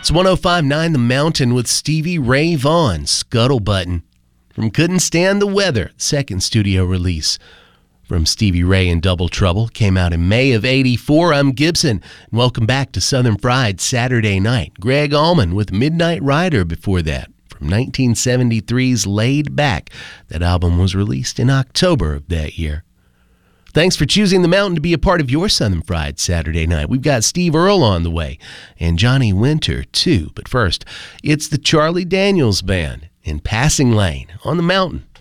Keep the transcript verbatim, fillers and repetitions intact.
It's one oh five point nine The Mountain with Stevie Ray Vaughan, Scuttle Button. From Couldn't Stand the Weather, second studio release from Stevie Ray and Double Trouble, came out in May of eighty-four. I'm Gibson, and welcome back to Southern Fried Saturday Night. Greg Allman with Midnight Rider before that, from nineteen seventy-three's Laid Back. That album was released in October of that year. Thanks for choosing the Mountain to be a part of your Southern Fried Saturday Night. We've got Steve Earle on the way, and Johnny Winter, too. But first, it's the Charlie Daniels Band in Passing Lane on the Mountain.